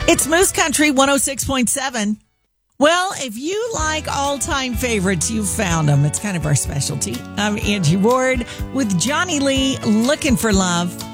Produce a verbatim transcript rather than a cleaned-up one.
It's Moose Country one oh six point seven. Well, if you like all-time favorites, you've found them. It's kind of our specialty. I'm Angie Ward with Johnny Lee, Looking for Love.